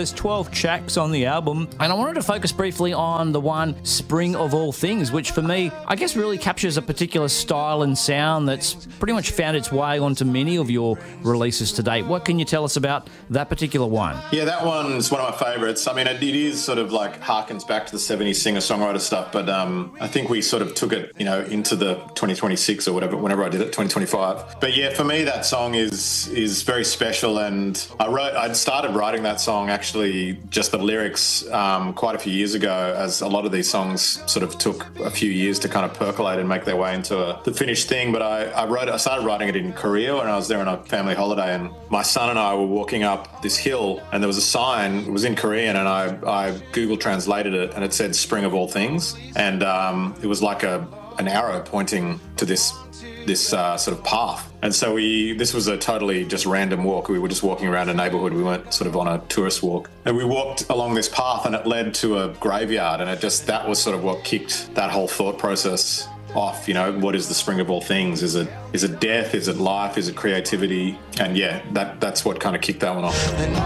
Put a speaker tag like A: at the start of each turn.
A: There's 12 tracks on the album, and I wanted to focus briefly on the one Spring of All Things, which for me, I guess really captures a particular style and sound that's pretty much found its way onto many of your releases to date. What can you tell us about that particular one?
B: Yeah, that one's one of my favourites. I mean, it is sort of like harkens back to the 70s singer-songwriter stuff, but I think we sort of took it, into the 2026 or whatever, whenever I did it, 2025. But yeah, for me, that song is very special, and I'd started writing that song, actually, just the lyrics, quite a few years ago, as a lot of these songs sort of took a few years to kind of percolate and make their way into the finished thing. But I started writing it in Korea when I was there on a family holiday, and my son and I were walking up this hill, and there was a sign. It was in Korean, and I Google translated it, and it said "Spring of All Things," and it was like an arrow pointing to this sort of path. And so this was a totally just random walk. We were just walking around a neighbourhood. We weren't sort of on a tourist walk. And we walked along this path, and it led to a graveyard, and that was sort of what kicked that whole thought process off. What is the spring of all things? Is it death? Is it life? Is it creativity? And yeah, that's what kind of kicked that one off.